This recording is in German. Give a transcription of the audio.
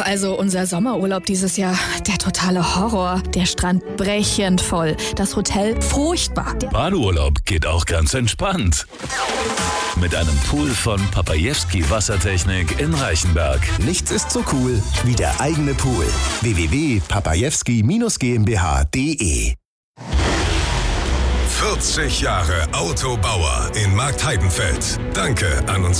also unser Sommerurlaub dieses Jahr, der totale Horror. Der Strand brechend voll, das Hotel furchtbar. Badeurlaub geht auch ganz entspannt. Mit einem Pool von Papajewski Wassertechnik in Reichenberg. Nichts ist so cool wie der eigene Pool. www.papajewski-GmbH.de 40 Jahre Autobauer in Marktheidenfeld. Danke an uns